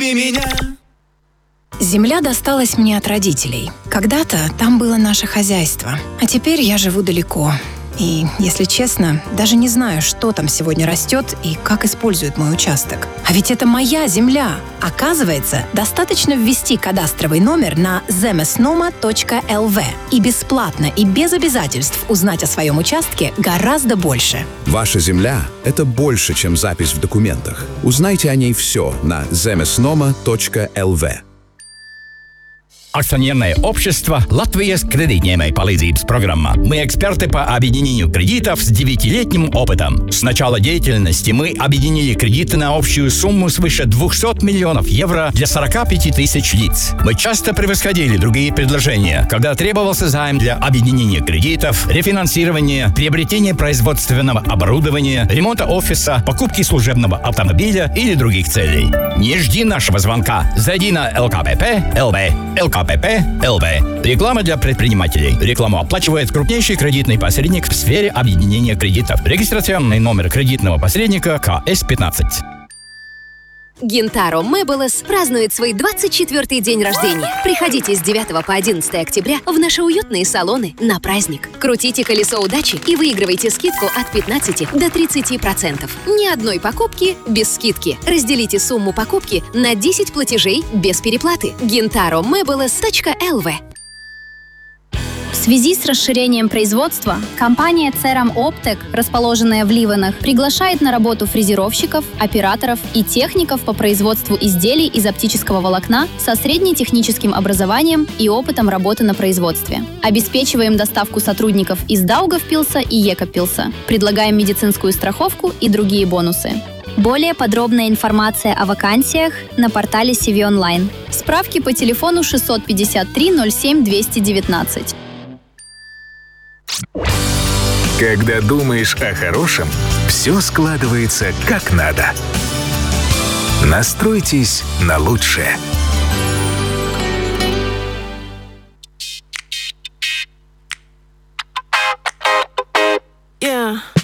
Люби меня. Земля досталась мне от родителей. Когда-то там было наше хозяйство, а теперь я живу далеко. И, если честно, даже не знаю, что там сегодня растет и как используют мой участок. А ведь это моя земля! Оказывается, достаточно ввести кадастровый номер на zemesnoma.lv и бесплатно и без обязательств узнать о своем участке гораздо больше. Ваша земля – это больше, чем запись в документах. Узнайте о ней все на zemesnoma.lv. Акционерное общество «Латвия с кредитной palīdzības программа». Мы эксперты по объединению кредитов с 9-летним опытом. С начала деятельности мы объединили кредиты на общую сумму свыше 200 миллионов евро для 45 тысяч лиц. Мы часто превосходили другие предложения, когда требовался займ для объединения кредитов, рефинансирования, приобретения производственного оборудования, ремонта офиса, покупки служебного автомобиля или других целей. Не жди нашего звонка. Зайди на LKPP.LV. ЛВ. Реклама для предпринимателей. Рекламу оплачивает крупнейший кредитный посредник в сфере объединения кредитов. Регистрационный номер кредитного посредника КС-15. Гинтаро Мэблес празднует свой 24-й день рождения. Приходите с 9 по 11 октября в наши уютные салоны на праздник. Крутите колесо удачи и выигрывайте скидку от 15 до 30%. Ни одной покупки без скидки. Разделите сумму покупки на 10 платежей без переплаты. GintaroMebles.lv. В связи с расширением производства, компания Ceram Optek, расположенная в Ливенах, приглашает на работу фрезеровщиков, операторов и техников по производству изделий из оптического волокна со среднетехническим образованием и опытом работы на производстве. Обеспечиваем доставку сотрудников из Даугавпилса и Екапилса. Предлагаем медицинскую страховку и другие бонусы. Более подробная информация о вакансиях на портале CV Online. Справки по телефону 653 07 219. Когда думаешь о хорошем, все складывается как надо. Настройтесь на лучшее. Yeah.